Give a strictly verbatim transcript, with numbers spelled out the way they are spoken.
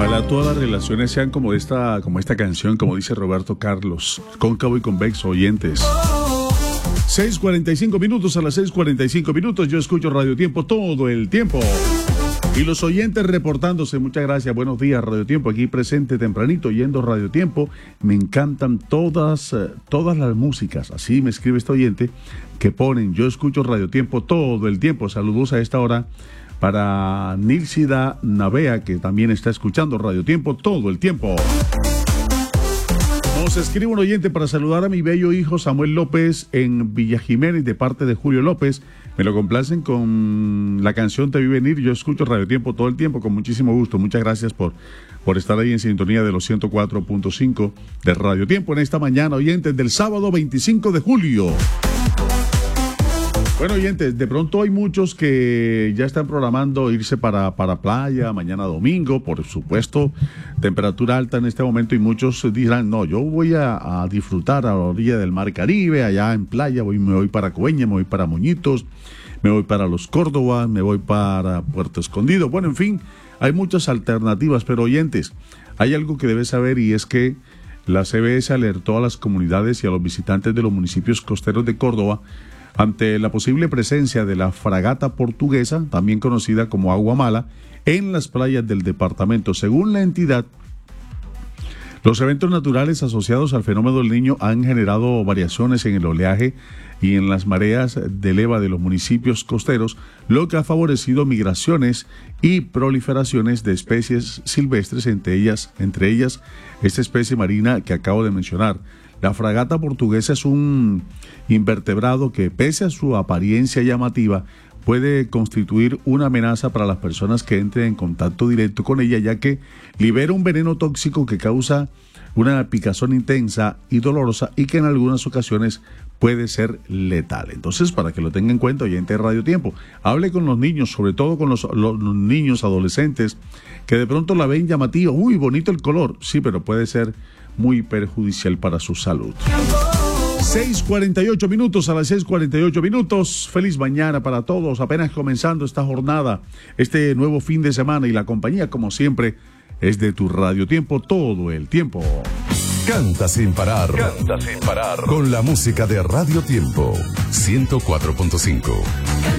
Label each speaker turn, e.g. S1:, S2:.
S1: Ojalá todas las relaciones sean como esta, como esta canción, como dice Roberto Carlos, cóncavo y convexo, oyentes. seis cuarenta y cinco minutos, a las seis cuarenta y cinco minutos, yo escucho Radio Tiempo todo el tiempo. Y los oyentes reportándose, muchas gracias, buenos días Radio Tiempo, aquí presente tempranito, oyendo Radio Tiempo. Me encantan todas, eh, todas las músicas, así me escribe este oyente, que ponen, yo escucho Radio Tiempo todo el tiempo. Saludos a esta hora para Nilsida Navea, que también está escuchando Radio Tiempo todo el tiempo. Nos escribe un oyente para saludar a mi bello hijo Samuel López en Villa Jiménez de parte de Julio López. Me lo complacen con la canción Te vi venir. Yo escucho Radio Tiempo todo el tiempo con muchísimo gusto. Muchas gracias por, por estar ahí en sintonía de los ciento cuatro punto cinco de Radio Tiempo en esta mañana, oyentes, del sábado veinticinco de julio. Bueno, oyentes, de pronto hay muchos que ya están programando irse para, para playa, mañana domingo, por supuesto, temperatura alta en este momento, y muchos dirán, no, yo voy a, a disfrutar a la orilla del Mar Caribe, allá en playa, voy, me voy para Coveñas, me voy para Moñitos, me voy para Los Córdoba, me voy para Puerto Escondido. Bueno, en fin, hay muchas alternativas, pero oyentes, hay algo que debes saber, y es que la C B S alertó a las comunidades y a los visitantes de los municipios costeros de Córdoba ante la posible presencia de la fragata portuguesa, también conocida como Agua Mala, en las playas del departamento. Según la entidad, los eventos naturales asociados al fenómeno del Niño han generado variaciones en el oleaje y en las mareas de leva de los municipios costeros, lo que ha favorecido migraciones y proliferaciones de especies silvestres, entre ellas, entre ellas esta especie marina que acabo de mencionar. La fragata portuguesa es un invertebrado que, pese a su apariencia llamativa, puede constituir una amenaza para las personas que entren en contacto directo con ella, ya que libera un veneno tóxico que causa una picazón intensa y dolorosa, y que en algunas ocasiones puede ser letal. Entonces, para que lo tenga en cuenta, oyente de Radio Tiempo, hable con los niños, sobre todo con los, los, los niños adolescentes, que de pronto la ven llamativa. Uy, bonito el color. Sí, pero puede ser muy perjudicial para su salud. seis cuarenta y ocho minutos, a las seis cuarenta y ocho minutos. Feliz mañana para todos, apenas comenzando esta jornada, este nuevo fin de semana, y la compañía, como siempre, es de tu Radio Tiempo todo el tiempo.
S2: Canta sin parar. Canta sin parar. Con la música de Radio Tiempo ciento cuatro punto cinco.